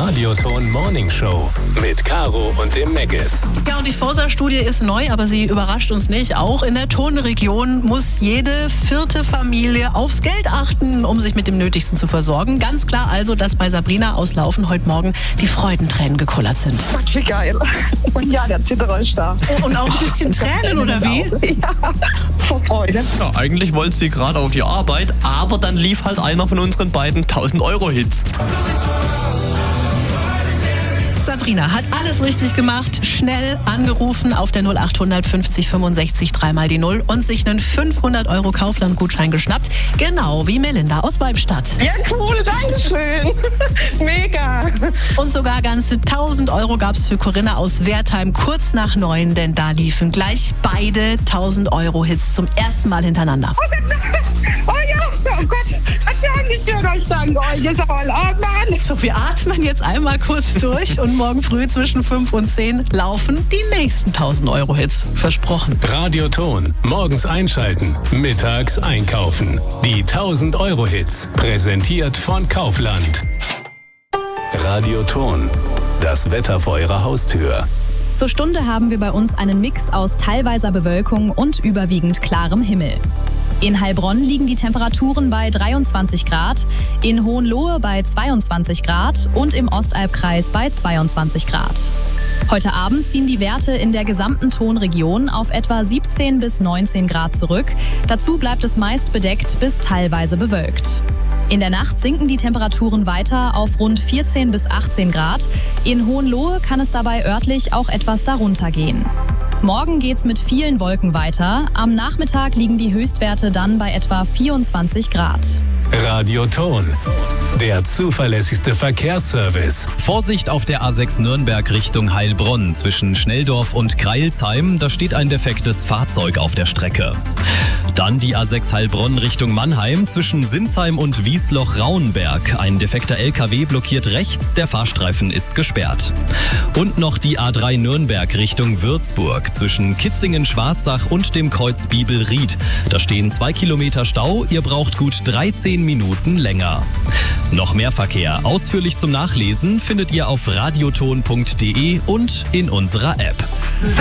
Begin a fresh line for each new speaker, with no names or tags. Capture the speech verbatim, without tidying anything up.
Radioton Morning Show mit Caro und dem Meggis.
Ja, und die Forsa-Studie ist neu, aber sie überrascht uns nicht. Auch in der Tonregion muss jede vierte Familie aufs Geld achten, um sich mit dem Nötigsten zu versorgen. Ganz klar also, dass bei Sabrina aus Laufen heute Morgen die Freudentränen gekullert sind.
Gott, wie geil. Und ja, der Zitterer ist da.
Und auch ein bisschen Tränen, oder wie?
Ja, vor Freude.
Ja, eigentlich wollte sie gerade auf die Arbeit, aber dann lief halt einer von unseren beiden tausend-Euro-Hits.
Sabrina hat alles richtig gemacht, schnell angerufen auf der null acht fünfzig fünfundsechzig dreimal die Null und sich einen fünfhundert Euro Kaufland-Gutschein geschnappt. Genau wie Melinda aus Weibstadt.
Ja, cool, danke schön. Mega.
Und sogar ganze tausend Euro gab es für Corinna aus Wertheim kurz nach neun, denn da liefen gleich beide tausend Euro Hits zum ersten Mal hintereinander.
Oh ja, oh Gott. Dankeschön, ich danke euch. Jetzt aber, oh Mann.
So, wir atmen jetzt einmal kurz durch und morgen früh zwischen fünf und zehn laufen die nächsten tausend Euro Hits. Versprochen.
Radioton. Morgens einschalten, mittags einkaufen. Die tausend Euro Hits. Präsentiert von Kaufland. Radioton. Das Wetter vor Ihrer Haustür.
Zur Stunde haben wir bei uns einen Mix aus teilweiser Bewölkung und überwiegend klarem Himmel. In Heilbronn liegen die Temperaturen bei dreiundzwanzig Grad, in Hohenlohe bei zweiundzwanzig Grad und im Ostalbkreis bei zweiundzwanzig Grad. Heute Abend ziehen die Werte in der gesamten Tonregion auf etwa siebzehn bis neunzehn Grad zurück. Dazu bleibt es meist bedeckt bis teilweise bewölkt. In der Nacht sinken die Temperaturen weiter auf rund vierzehn bis achtzehn Grad. In Hohenlohe kann es dabei örtlich auch etwas darunter gehen. Morgen geht's mit vielen Wolken weiter. Am Nachmittag liegen die Höchstwerte dann bei etwa vierundzwanzig Grad.
Radioton. Der zuverlässigste Verkehrsservice.
Vorsicht auf der A sechs Nürnberg Richtung Heilbronn zwischen Schnelldorf und Greilsheim. Da steht ein defektes Fahrzeug auf der Strecke. Dann die A sechs Heilbronn Richtung Mannheim zwischen Sinsheim und Wiesloch-Rauenberg. Ein defekter L K W blockiert rechts, der Fahrstreifen ist gesperrt. Und noch die A drei Nürnberg Richtung Würzburg zwischen Kitzingen-Schwarzach und dem Kreuz Biebel-Ried. Da stehen zwei Kilometer Stau, ihr braucht gut dreizehn Minuten länger. Noch mehr Verkehr ausführlich zum Nachlesen findet ihr auf radioton punkt de und in unserer App.